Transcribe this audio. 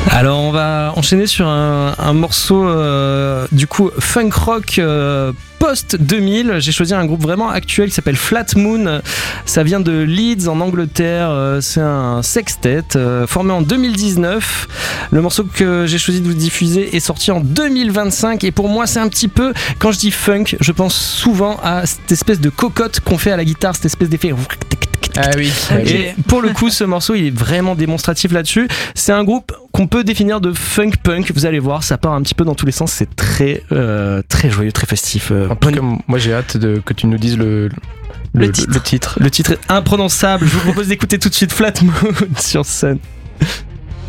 Alors on va enchaîner sur un morceau du coup funk rock post 2000. J'ai choisi un groupe vraiment actuel qui s'appelle Flat Moon. Ça vient de Leeds en Angleterre. C'est un sextet formé en 2019. Le morceau que j'ai choisi de vous diffuser est sorti en 2025 et pour moi c'est un petit peu, quand je dis funk, je pense souvent à cette espèce de cocotte qu'on fait à la guitare, cette espèce d'effet. Ah oui. Et pour le coup, ce morceau, il est vraiment démonstratif là-dessus. C'est un groupe qu'on peut définir de funk punk. Vous allez voir, ça part un petit peu dans tous les sens. C'est très joyeux, très festif. En tout cas, moi j'ai hâte que tu nous dises le titre. Le titre est imprononçable. Je vous propose d'écouter tout de suite Flat Moon sur Sun.